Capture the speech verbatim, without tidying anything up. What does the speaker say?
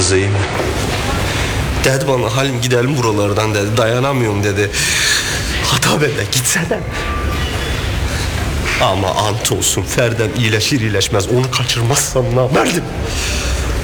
Kız iyi mi? Dedi bana Halim gidelim buralardan dedi. Dayanamıyorum dedi. Hata bebe gitsene. Ama ant olsun Ferden iyileşir iyileşmez onu kaçırmazsam namerdim.